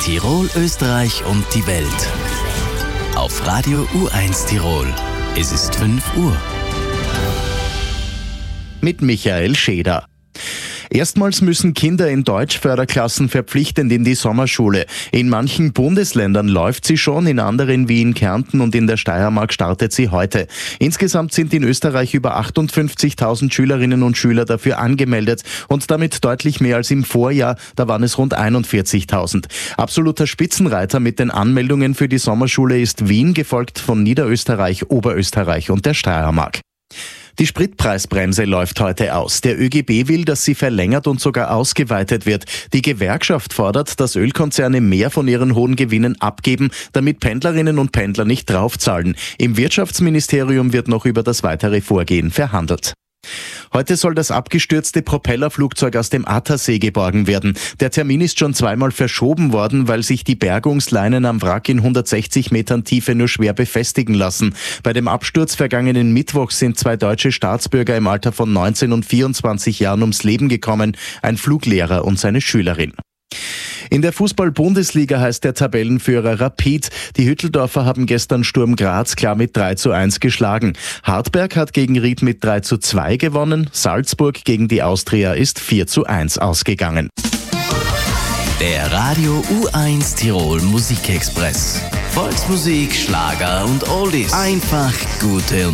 Tirol, Österreich und die Welt. Auf Radio U1 Tirol. Es ist 5 Uhr. Mit Michael Scheder. Erstmals müssen Kinder in Deutschförderklassen verpflichtend in die Sommerschule. In manchen Bundesländern läuft sie schon, in anderen wie in Kärnten und in der Steiermark startet sie heute. Insgesamt sind in Österreich über 58.000 Schülerinnen und Schüler dafür angemeldet und damit deutlich mehr als im Vorjahr, da waren es rund 41.000. Absoluter Spitzenreiter mit den Anmeldungen für die Sommerschule ist Wien, gefolgt von Niederösterreich, Oberösterreich und der Steiermark. Die Spritpreisbremse läuft heute aus. Der ÖGB will, dass sie verlängert und sogar ausgeweitet wird. Die Gewerkschaft fordert, dass Ölkonzerne mehr von ihren hohen Gewinnen abgeben, damit Pendlerinnen und Pendler nicht draufzahlen. Im Wirtschaftsministerium wird noch über das weitere Vorgehen verhandelt. Heute soll das abgestürzte Propellerflugzeug aus dem Attersee geborgen werden. Der Termin ist schon zweimal verschoben worden, weil sich die Bergungsleinen am Wrack in 160 Metern Tiefe nur schwer befestigen lassen. Bei dem Absturz vergangenen Mittwoch sind 2 deutsche Staatsbürger im Alter von 19 und 24 Jahren ums Leben gekommen, ein Fluglehrer und seine Schülerin. In der Fußball-Bundesliga heißt der Tabellenführer Rapid. Die Hütteldorfer haben gestern Sturm Graz klar mit 3:1 geschlagen. Hartberg hat gegen Ried mit 3:2 gewonnen. Salzburg gegen die Austria ist 4:1 ausgegangen. Der Radio U1 Tirol Musikexpress. Volksmusik, Schlager und Oldies. Einfach gute